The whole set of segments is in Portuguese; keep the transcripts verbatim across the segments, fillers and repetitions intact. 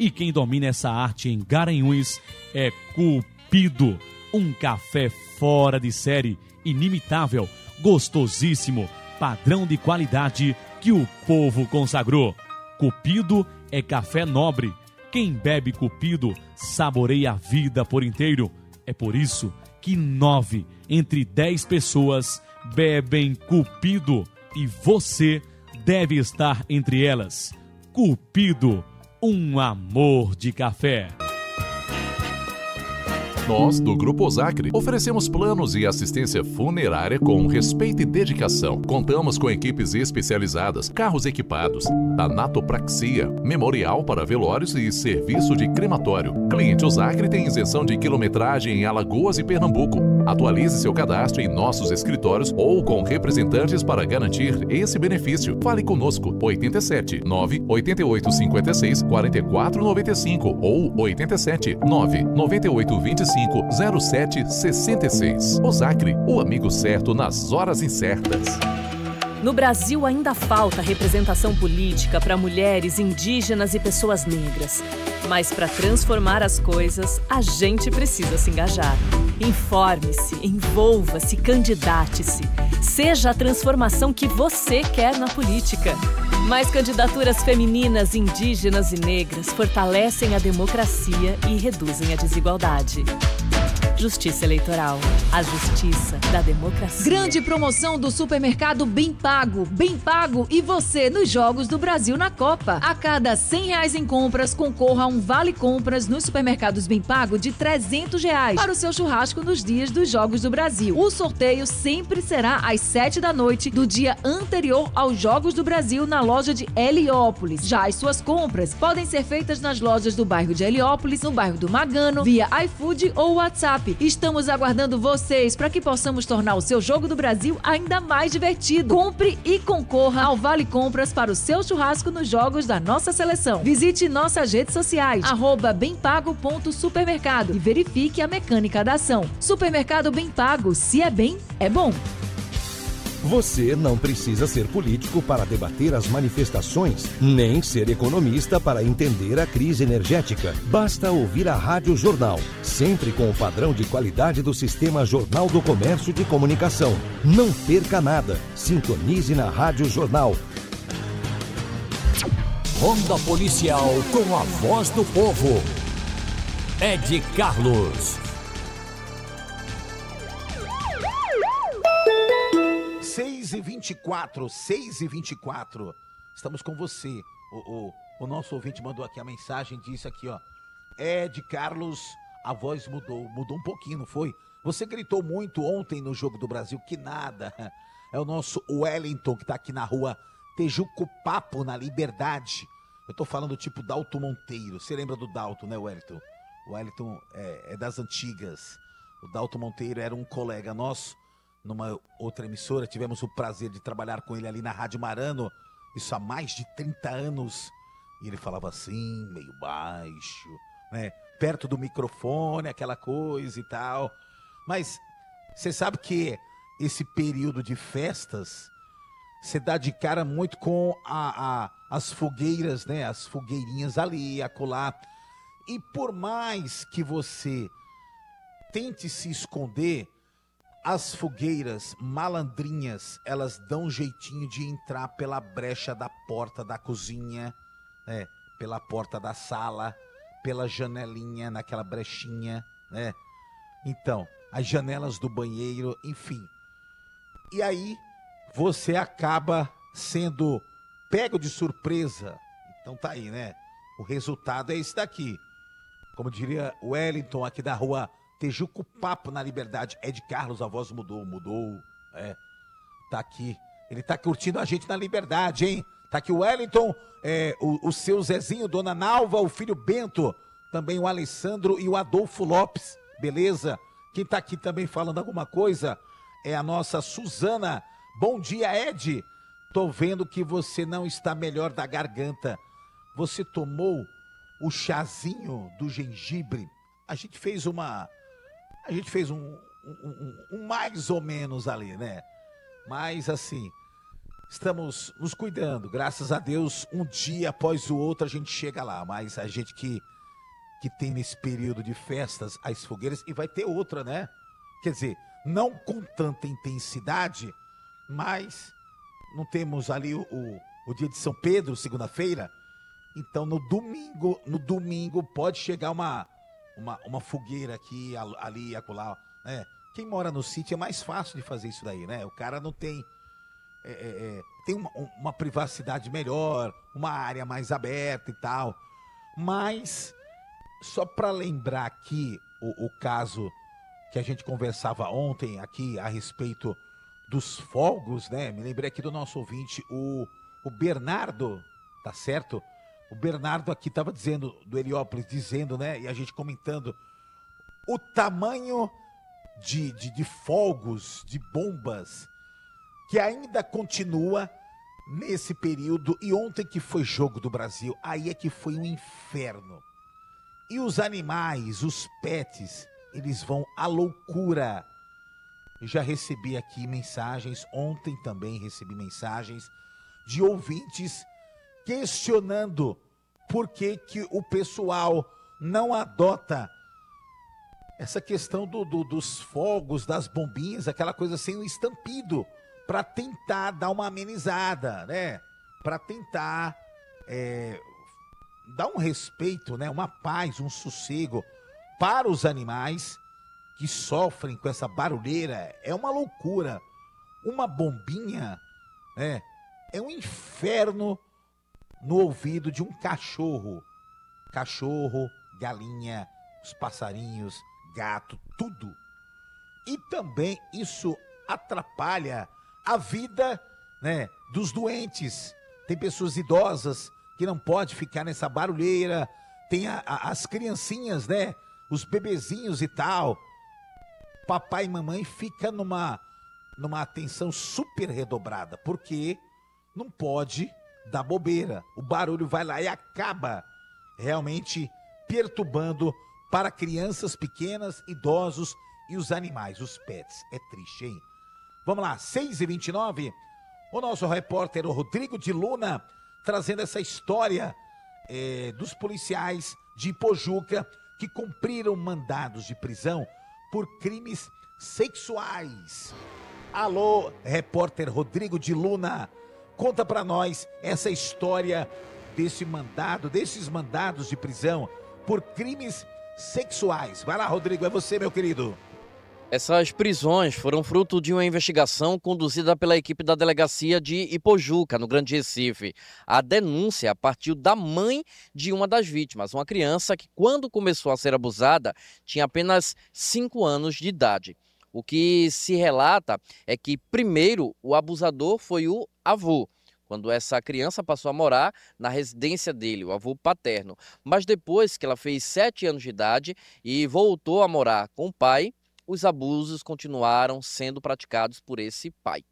E quem domina essa arte em Garanhuns é Cupido, um café fora de série, inimitável, gostosíssimo, padrão de qualidade que o povo consagrou. Cupido é café nobre. Quem bebe Cupido saboreia a vida por inteiro. É por isso que nove entre dez pessoas bebem Cupido e você deve estar entre elas. Cupido, um amor de café. Nós, do Grupo Osacre, oferecemos planos e assistência funerária com respeito e dedicação. Contamos com equipes especializadas, carros equipados, tanatopraxia, memorial para velórios e serviço de crematório. Cliente Osacre tem isenção de quilometragem em Alagoas e Pernambuco. Atualize seu cadastro em nossos escritórios ou com representantes para garantir esse benefício. Fale conosco, oito sete nove oito oito cinco seis quatro quatro nove cinco ou oito sete nove nove oito dois cinco zero sete seis seis. Osacre, o amigo certo nas horas incertas. No Brasil ainda falta representação política para mulheres, indígenas e pessoas negras. Mas para transformar as coisas, a gente precisa se engajar. Informe-se, envolva-se, candidate-se. Seja a transformação que você quer na política. Mais candidaturas femininas, indígenas e negras fortalecem a democracia e reduzem a desigualdade. Justiça Eleitoral. A justiça da democracia. Grande promoção do supermercado Bem Pago. Bem Pago e você nos Jogos do Brasil na Copa. A cada cem reais em compras, concorra a um vale compras nos supermercados Bem Pago de trezentos reais para o seu churrasco nos dias dos Jogos do Brasil. O sorteio sempre será às sete da noite do dia anterior aos Jogos do Brasil na loja de Heliópolis. Já as suas compras podem ser feitas nas lojas do bairro de Heliópolis, no bairro do Magano, via iFood ou WhatsApp. Estamos aguardando vocês para que possamos tornar o seu Jogo do Brasil ainda mais divertido. Compre e concorra ao Vale Compras para o seu churrasco nos jogos da nossa seleção. Visite nossas redes sociais, arroba bempago.supermercado e verifique a mecânica da ação. Supermercado Bem Pago, se é bem, é bom. Você não precisa ser político para debater as manifestações, nem ser economista para entender a crise energética. Basta ouvir a Rádio Jornal, sempre com o padrão de qualidade do Sistema Jornal do Comércio de Comunicação. Não perca nada. Sintonize na Rádio Jornal. Ronda Policial com a voz do povo. Ed Carlos. seis e vinte e quatro, seis e vinte e quatro. Estamos com você. O, o, o nosso ouvinte mandou aqui a mensagem, disse aqui, ó. Ed Carlos, a voz mudou. Mudou um pouquinho, não foi? Você gritou muito ontem no Jogo do Brasil, que nada. É o nosso Wellington, que tá aqui na rua Tejuco Papo, na Liberdade. Eu tô falando tipo Dalton Monteiro. Você lembra do Dalton, né, Wellington? O Wellington é, é das antigas. O Dalton Monteiro era um colega nosso. Numa outra emissora, tivemos o prazer de trabalhar com ele ali na Rádio Marano, isso há mais de trinta anos, e ele falava assim, meio baixo, né, perto do microfone, aquela coisa e tal, mas você sabe que esse período de festas, você dá de cara muito com a, a, as fogueiras, né, as fogueirinhas ali, acolá, e por mais que você tente se esconder, as fogueiras malandrinhas, elas dão um jeitinho de entrar pela brecha da porta da cozinha, né? Pela porta da sala, pela janelinha, naquela brechinha, né? Então, as janelas do banheiro, enfim. E aí, você acaba sendo pego de surpresa. Então tá aí, né? O resultado é esse daqui. Como diria o Wellington aqui da rua Tejuco Papo, na Liberdade. Ed Carlos, a voz mudou, mudou, é, tá aqui, ele tá curtindo a gente na Liberdade, hein? Tá aqui o Wellington, é, o, o seu Zezinho, Dona Nalva, o filho Bento, também o Alessandro e o Adolfo Lopes, beleza? Quem tá aqui também falando alguma coisa é a nossa Suzana. Bom dia, Ed, tô vendo que você não está melhor da garganta, você tomou o chazinho do gengibre? A gente fez uma... A gente fez um, um, um, um mais ou menos ali, né? Mas assim, estamos nos cuidando. Graças a Deus, um dia após o outro a gente chega lá. Mas a gente que, que tem nesse período de festas as fogueiras, e vai ter outra, né? Quer dizer, não com tanta intensidade, mas não temos ali o, o, o dia de São Pedro, segunda-feira. Então no domingo, no domingo pode chegar uma, uma, uma fogueira aqui, ali, acolá, né? Quem mora no sítio é mais fácil de fazer isso daí, né? O cara não tem, é, é, tem uma, uma privacidade melhor, uma área mais aberta e tal. Mas, só para lembrar aqui o, o caso que a gente conversava ontem aqui a respeito dos fogos, né? Me lembrei aqui do nosso ouvinte, o, o Bernardo, tá certo? O Bernardo aqui estava dizendo, do Heliópolis, dizendo, né? E a gente comentando o tamanho de, de, de fogos, de bombas, que ainda continua nesse período. E ontem que foi Jogo do Brasil, aí é que foi um inferno. E os animais, os pets, eles vão à loucura. Eu já recebi aqui mensagens, ontem também recebi mensagens de ouvintes questionando por que que o pessoal não adota essa questão do, do, dos fogos, das bombinhas, aquela coisa sem um estampido, para tentar dar uma amenizada, né? Para tentar é, dar um respeito, né? Uma paz, um sossego para os animais que sofrem com essa barulheira. É uma loucura. Uma bombinha, né? É um inferno no ouvido de um cachorro. Cachorro, galinha, os passarinhos, gato, tudo. E também isso atrapalha a vida, né, dos doentes. Tem pessoas idosas que não podem ficar nessa barulheira. Tem a, a, as criancinhas, né, os bebezinhos e tal. Papai e mamãe ficam numa, numa atenção super redobrada, porque não pode dar bobeira. O barulho vai lá e acaba realmente perturbando para crianças pequenas, idosos e os animais, os pets. É triste, hein? Vamos lá, seis e vinte e nove, o nosso repórter, o Rodrigo de Luna, trazendo essa história é, dos policiais de Ipojuca que cumpriram mandados de prisão por crimes sexuais. Alô, repórter Rodrigo de Luna, conta pra nós essa história desse mandado, desses mandados de prisão por crimes sexuais. Vai lá, Rodrigo, é você, meu querido. Essas prisões foram fruto de uma investigação conduzida pela equipe da delegacia de Ipojuca, no Grande Recife. A denúncia partiu da mãe de uma das vítimas, uma criança que, quando começou a ser abusada, tinha apenas cinco anos de idade. O que se relata é que, primeiro, o abusador foi o avô, quando essa criança passou a morar na residência dele, o avô paterno. Mas depois que ela fez sete anos de idade e voltou a morar com o pai, os abusos continuaram sendo praticados por esse pai.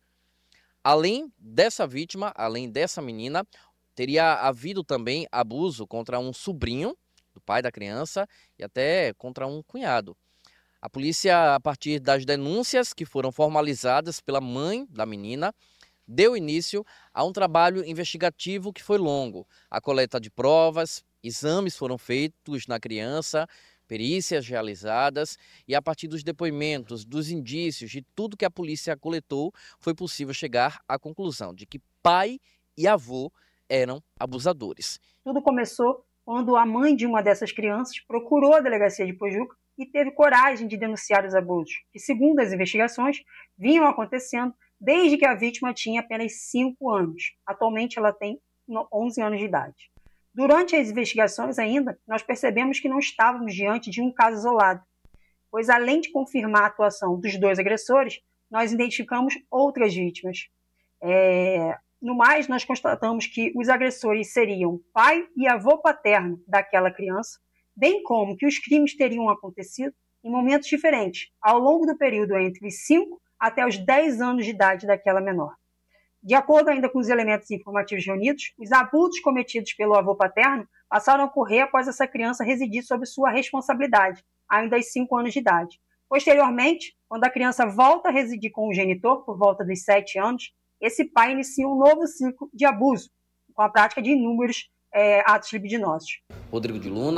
Além dessa vítima, além dessa menina, teria havido também abuso contra um sobrinho do pai da criança e até contra um cunhado. A polícia, a partir das denúncias que foram formalizadas pela mãe da menina, deu início a um trabalho investigativo que foi longo. A coleta de provas, exames foram feitos na criança, perícias realizadas e a partir dos depoimentos, dos indícios, de tudo que a polícia coletou, foi possível chegar à conclusão de que pai e avô eram abusadores. Tudo começou quando a mãe de uma dessas crianças procurou a delegacia de Ipojuca e teve coragem de denunciar os abusos, que, segundo as investigações, vinham acontecendo desde que a vítima tinha apenas cinco anos. Atualmente ela tem onze anos de idade. Durante as investigações ainda, nós percebemos que não estávamos diante de um caso isolado, pois além de confirmar a atuação dos dois agressores, nós identificamos outras vítimas. É... No mais, nós constatamos que os agressores seriam pai e avô paterno daquela criança, bem como que os crimes teriam acontecido em momentos diferentes, ao longo do período entre os cinco até os dez anos de idade daquela menor. De acordo ainda com os elementos informativos reunidos, os abusos cometidos pelo avô paterno passaram a ocorrer após essa criança residir sob sua responsabilidade, ainda aos cinco anos de idade. Posteriormente, quando a criança volta a residir com o genitor, por volta dos sete anos, esse pai inicia um novo ciclo de abuso, com a prática de inúmeros é, atos libidinosos. Rodrigo de Luna.